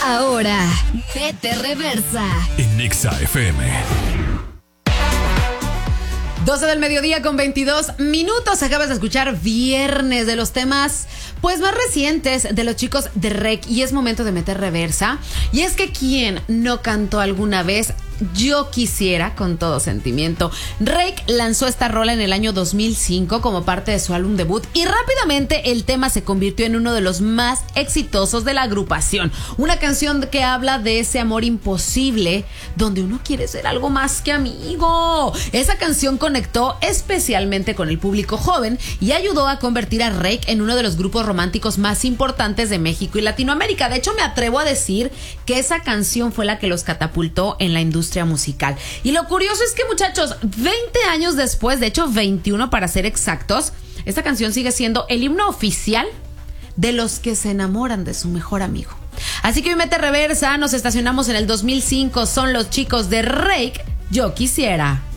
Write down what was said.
Ahora, Mete Reversa en Nexa FM. 12 del mediodía con 22 minutos. Acabas de escuchar Viernes, de los temas pues más recientes de los chicos de REC, y es momento de meter reversa. Y es que ¿quién no cantó alguna vez Yo Quisiera con todo sentimiento? REC lanzó esta rola en el año 2005 como parte de su álbum debut, y rápidamente el tema se convirtió en uno de los más exitosos de la agrupación. Una canción que habla de ese amor imposible donde uno quiere ser algo más que amigo. Esa canción conectó especialmente con el público joven y ayudó a convertir a REC en uno de los grupos románticos más importantes de México y Latinoamérica. De hecho, me atrevo a decir que esa canción fue la que los catapultó en la industria musical. Y lo curioso es que, muchachos, 20 años después, de hecho 21 para ser exactos, esta canción sigue siendo el himno oficial de los que se enamoran de su mejor amigo. Así que hoy Mete Reversa, nos estacionamos en el 2005. Son los chicos de REC, Yo Quisiera.